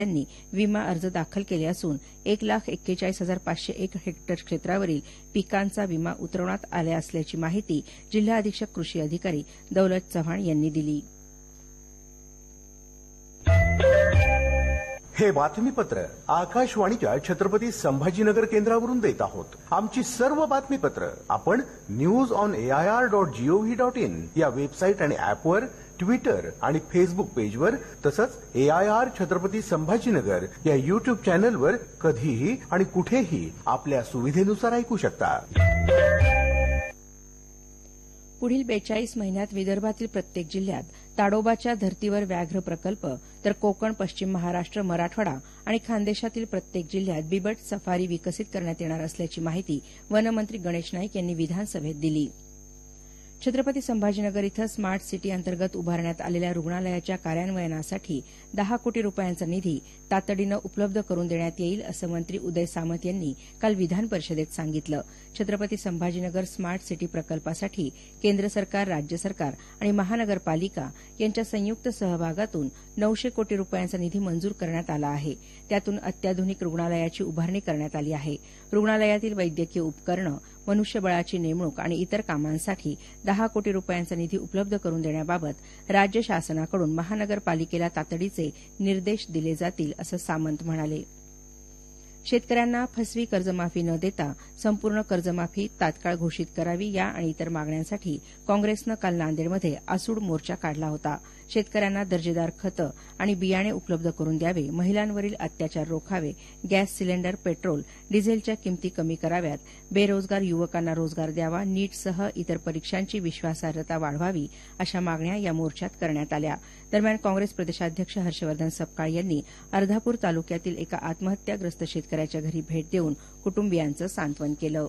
यांनी विमा अर्ज दाखल केले असून 1,41,501 हेक्टर क्षेत्रावरील पिकांचा विमा उतरवण्यात आला असल्याची माहिती जिल्हा अधीक्षक कृषी अधिकारी दौलत चव्हाण यांनी दिली. हे बातमीपत्र आकाशवाणीच्या छत्रपती संभाजीनगर केंद्रावरून देत आहोत. आमची सर्व बातमीपत्र आपण newsonair.gov.in या वेबसाईट आणि ऍपवर, ट्विटर आणि फेसबुक पेजवर तसंच AIR छत्रपती संभाजीनगर या युट्यूब चॅनलवर कधीही आणि कुठेही आपल्या सुविधेनुसार ऐकू शकता. पुढील 42 महिन्यात विदर्भातील प्रत्येक जिल्ह्यात ताडोबाच्या धर्तीवर व्याघ्र प्रकल्प, तर कोकण, पश्चिम महाराष्ट्र, मराठवाडा आणि खानदेशातील प्रत्येक जिल्ह्यात बिबट सफारी विकसित करण्यात येणार असल्याची माहिती वनमंत्री गणेश नाईक यांनी विधानसभेत दिली. छत्रपती संभाजीनगर इथं स्मार्ट सिटी अंतर्गत उभारण्यात आलेल्या रुग्णालयाच्या कार्यान्वयनासाठी 10 कोटी रुपयांचा निधी तातडीनं उपलब्ध करून देण्यात येईल असं मंत्री उदय सामंत यांनी काल विधान परिषदेत सांगितलं. छत्रपती संभाजीनगर स्मार्ट सिटी प्रकल्पासाठी केंद्र सरकार, राज्य सरकार आणि महानगरपालिका यांच्या संयुक्त सहभागातून 900 कोटी रुपयांचा निधी मंजूर करण्यात आला आहे. त्यातून अत्याधुनिक रुग्णालयाची उभारणी करण्यात आली आहे. रुग्णालयातील वैद्यकीय उपकरणं, मनुष्यबळाची नेमणूक आणि इतर कामांसाठी 10 कोटी रुपयांचा निधी उपलब्ध करून देण्याबाबत राज्य शासनाकडून महानगरपालिकेला तातडीचे निर्देश दिले जातील असं सामंत म्हणाले. शेतकऱ्यांना फसवी कर्जमाफी न देता संपूर्ण कर्जमाफी तात्काळ घोषित करावी या आणि इतर मागण्यांसाठी काँग्रेसनं काल नांदेडमध्ये आसूड मोर्चा काढला होता. शेतकऱ्यांना दर्जेदार खतं आणि बियाणे उपलब्ध करून द्यावे, महिलांवरील अत्याचार रोखावे, गॅस सिलेंडर, पेट्रोल, डिझेलच्या किमती कमी कराव्यात, बेरोजगार युवकांना रोजगार द्यावा, नीटसह इतर परीक्षांची विश्वासार्हता वाढवावी अशा मागण्या या मोर्चात करण्यात आल्या. दरम्यान काँग्रेस प्रदेशाध्यक्ष हर्षवर्धन सपकाळ यांनी अर्धापूर तालुक्यातील एका आत्महत्याग्रस्त शेतकऱ्याच्या घरी भेट देऊन कुटुंबियांचं सांत्वन केलं.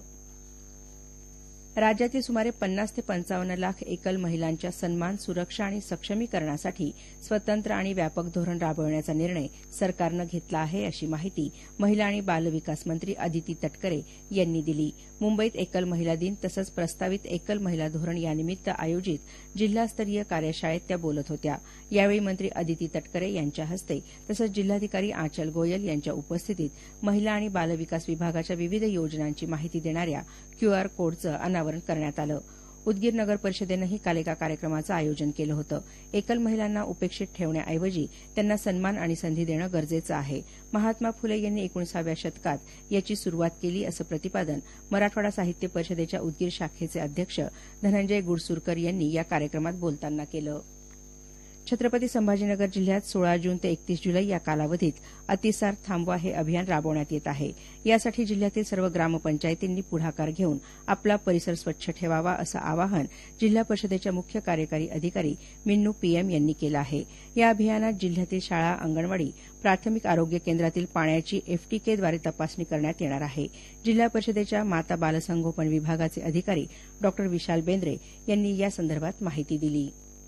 राज्यातील सुमारे 50 ते 55 लाख एकल महिलांच्या सन्मान, सुरक्षा आणि सक्षमीकरणासाठी स्वतंत्र आणि व्यापक धोरण राबवण्याचा निर्णय सरकारनं घेतला आहे अशी माहिती महिला आणि बालविकास मंत्री अदिती तटकरे यांनी दिली. मुंबईत एकल महिला दिन तसंच प्रस्तावित एकल महिला धोरण यानिमित्त आयोजित जिल्हास्तरीय कार्यशाळेत त्या बोलत होत्या. यावेळी मंत्री अदिती तटकरे यांच्या हस्ते तसंच जिल्हाधिकारी आंचल गोयल यांच्या उपस्थितीत महिला आणि बालविकास विभागाच्या विविध योजनांची माहिती देणाऱ्या क्यूआर कोडचं अनावरण करण्यात आलं. उदगीर नगर परिषदेनंही काल एका कार्यक्रमाचं आयोजन केलं होतं. एकल महिलांना उपेक्षित ठेवण्याऐवजी त्यांना सन्मान आणि संधी देणं गरजेचं आहे. महात्मा फुले यांनी 19व्या शतकात याची सुरुवात केली असं प्रतिपादन मराठवाडा साहित्य परिषदेच्या उदगीर शाखेचे अध्यक्ष धनंजय गुडसुरकर यांनी या कार्यक्रमात बोलताना केलं. छत्रपती संभाजीनगर जिल्ह्यात 16 जून ते 31 जुलै या कालावधीत अतिसार थांबवा हे अभियान राबवण्यात येत आहे. यासाठी जिल्ह्यातील सर्व ग्रामपंचायतींनी पुढाकार घेऊन आपला परिसर स्वच्छ ठेवावा असं आवाहन जिल्हा परिषदेच्या मुख्य कार्यकारी अधिकारी मिन्नू PM यांनी केलं आहे. या अभियानात जिल्ह्यातील शाळा, अंगणवाडी, प्राथमिक आरोग्य केंद्रातील पाण्याची FTKद्वारे तपासणी करण्यात येणार आहे. जिल्हा परिषदेच्या माता बालसंगोपन विभागाचे अधिकारी डॉ. विशाल बेंद्रे यांनी यासंदर्भात माहिती दिली.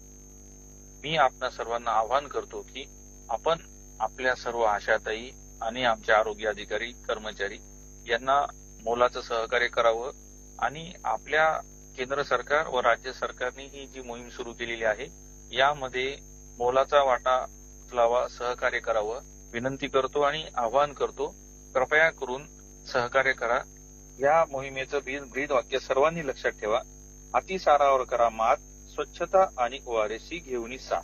मी आपणा सर्वांना आवाहन करतो की आपण आपल्या सर्व आशाताई आणि आमचे आरोग्य अधिकारी, कर्मचारी यांना मोलाचं सहकार्य करावं आणि आपल्या केंद्र सरकार व राज्य सरकारने ही जी मोहीम सुरू केलेली आहे यामध्ये मोलाचा वाटा उचलावा, सहकार्य करावं विनंती करतो आणि आवाहन करतो. कृपया करून सहकार्य करा. या मोहिमेचं ब्रीद वाक्य सर्वांनी लक्षात ठेवा. अतिसारावर करा मात, स्वच्छता आणि ORS घेऊन साथ.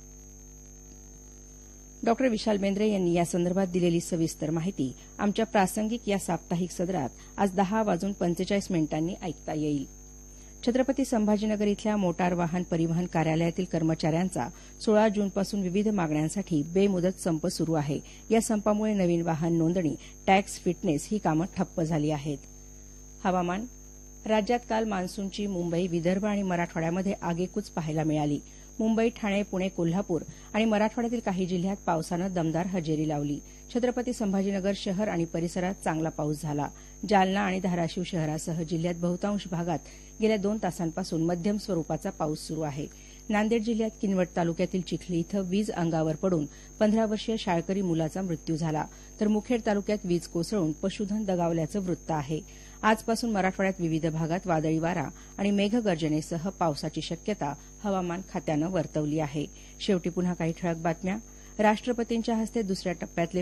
डॉ. विशाल बेंद्रे यांनी यासंदर्भात दिलेली सविस्तर माहिती आमच्या प्रासंगिक या साप्ताहिक सदरात आज 10:45 ऐकता येईल. छत्रपती संभाजीनगर इथल्या मोटार वाहन परिवहन कार्यालयातील कर्मचाऱ्यांचा 16 जूनपासून विविध मागण्यांसाठी बेमुदत संप सुरू आहे. या संपामुळे नवीन वाहन नोंदणी, टॅक्स, फिटनेस ही कामं ठप्प झाली आहेत. हवामान. राज्यात काल मान्सूनची मुंबई, विदर्भ आणि मराठवाड्यामध्ये आगेकूच पाहायला मिळाली. मुंबई, ठाणे, पुणे, कोल्हापूर आणि मराठवाड्यातील काही जिल्ह्यात पावसानं दमदार हजेरी लावली. छत्रपती संभाजीनगर शहर आणि परिसरात चांगला पाऊस झाला. जालना आणि धाराशिव शहरासह जिल्ह्यात बहुतांश भागात गेल्या 2 तासांपासून मध्यम स्वरूपाचा पाऊस सुरू आहे. नांदेड जिल्ह्यात किनवट तालुक्यातील चिखली इथं वीज अंगावर पडून 15 वर्षीय शाळकरी मुलाचा मृत्यू झाला. तर मुखेड तालुक्यात वीज कोसळून पशुधन दगावल्याचं वृत्त आहे. आजपासून मराठवाड्यात विविध भागात वादळी वारा आणि मेघगर्जनेसह पावसाची शक्यता हवामान खात्यानं वर्तवली आहे. शेवटी पुन्हा काही ठळक बातम्या. राष्ट्रपतींच्या हस्ते दुसऱ्या टप्प्यातले